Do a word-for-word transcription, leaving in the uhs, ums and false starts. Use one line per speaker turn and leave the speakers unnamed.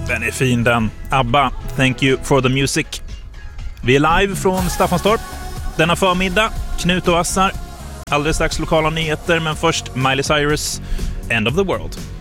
Den är fin den. ABBA, Thank You for the Music. Vi är live från Staffanstorp. Denna förmiddag, Knut och Assar. Alldeles strax lokala nyheter, men först Miley Cyrus, End of the World.